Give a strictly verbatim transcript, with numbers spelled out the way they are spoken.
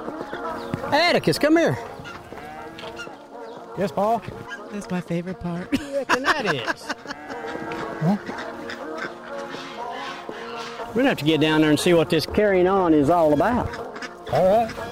Atticus, come here. Yes, Paul? That's my favorite part. What do you reckon that is? Huh? We're going to have to get down there and see what this carrying on is all about. All right.